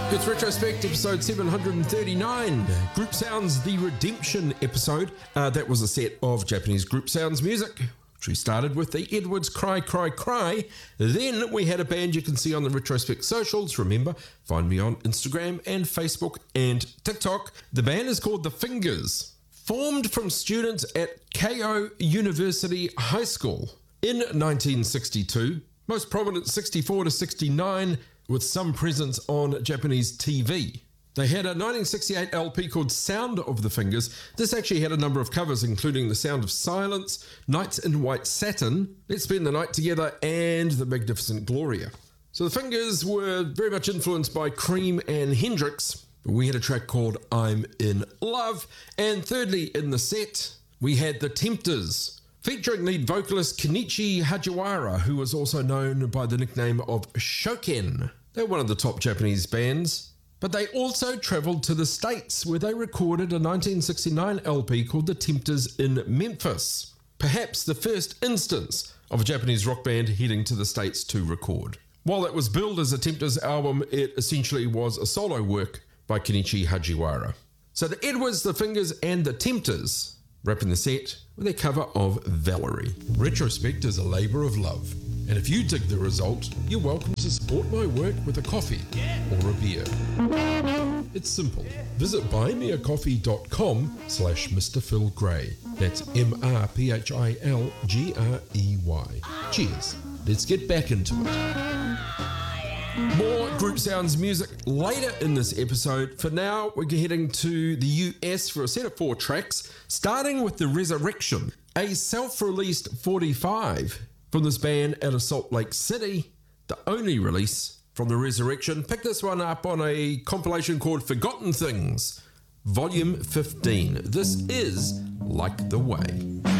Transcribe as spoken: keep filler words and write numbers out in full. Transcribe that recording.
It's Retrospect, episode seven hundred thirty-nine. Group Sounds, the Redemption episode. Uh, that was a set of Japanese group sounds music, which we started with the Edwards Cry, Cry, Cry. Then we had a band you can see on the Retrospect socials. Remember, find me on Instagram and Facebook and TikTok. The band is called The Fingers. Formed from students at Keio University High School in nineteen sixty-two. Most prominent sixty-four to sixty-nine, with some presence on Japanese T V. They had a nineteen sixty-eight L P called Sound of the Fingers. This actually had a number of covers, including The Sound of Silence, Nights in White Satin, Let's Spend the Night Together, and The Magnificent Gloria. So the Fingers were very much influenced by Cream and Hendrix. We had a track called I'm in Love. And thirdly, in the set, we had The Tempters, featuring lead vocalist Kenichi Hagiwara, who was also known by the nickname of Shoken. They're one of the top Japanese bands, but they also travelled to the States, where they recorded a nineteen sixty-nine L P called The Tempters in Memphis. Perhaps the first instance of a Japanese rock band heading to the States to record. While it was billed as a Tempters album, it essentially was a solo work by Kenichi Hagiwara. So the Edwards, The Fingers, and The Tempters wrapping the set with a cover of Valerie. Retrospect is a labour of love, and if you dig the result, you're welcome to support my work with a coffee or a beer. It's simple. Visit buymeacoffee.com slash Mr. Phil Gray. That's M R P H I L G R E Y. Cheers. Let's get back into it. More Group Sounds music later in this episode. For now, we're heading to the U S for a set of four tracks, starting with The Resurrection, a self-released forty-five from this band out of Salt Lake City, the only release from The Resurrection. Pick this one up on a compilation called Forgotten Things, Volume fifteen. This is Like the Way.